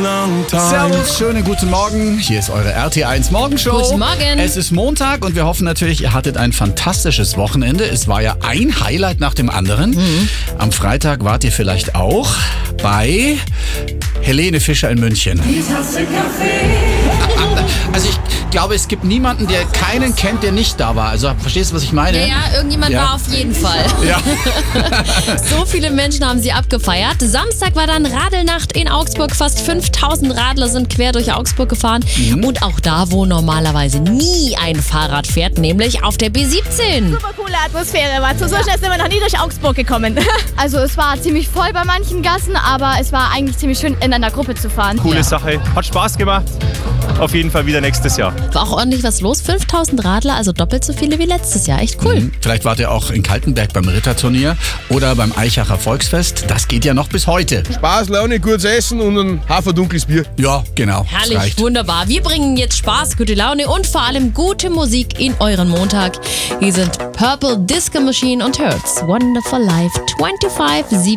Servus, schönen guten Morgen. Hier ist eure RT1 Morgenshow. Guten Morgen. Es ist Montag und wir hoffen natürlich, ihr hattet ein fantastisches Wochenende. Es war ja ein Highlight nach dem anderen. Am Freitag wart ihr vielleicht auch bei Helene Fischer in München. Also ich glaube, es gibt niemanden, der keinen kennt, der nicht da war. Also verstehst du, was ich meine? Ja, irgendjemand war auf jeden Fall. Ja. So viele Menschen haben sie abgefeiert. Samstag war dann Radelnacht in Augsburg. Fast 5000 Radler sind quer durch Augsburg gefahren. Und auch da, wo normalerweise nie ein Fahrrad fährt, nämlich auf der B17. Super coole Atmosphäre, war so schnell sind wir noch nie durch Augsburg gekommen. Also es war ziemlich voll bei manchen Gassen, aber es war eigentlich ziemlich schön in einer Gruppe zu fahren. Coole Sache, hat Spaß gemacht. Auf jeden Fall wieder nächstes Jahr. War auch ordentlich was los. 5000 Radler, also doppelt so viele wie letztes Jahr. Echt cool. Vielleicht wart ihr auch in Kaltenberg beim Ritterturnier oder beim Eichacher Volksfest. Das geht ja noch bis heute. Spaß, Laune, gutes Essen und ein haferdunkles Bier. Ja, genau. Das Herrlich, reicht. wunderbar. Wir bringen jetzt Spaß, gute Laune und vor allem gute Musik in euren Montag. Hier sind Purple Disco Machine und Hurts. Wonderful Life 25/7.